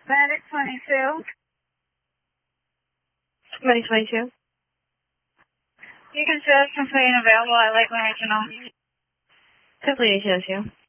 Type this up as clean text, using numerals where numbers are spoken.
Medic 22. Medic 22. You can show us complete and available at Lakeland Regional. Complete shows you.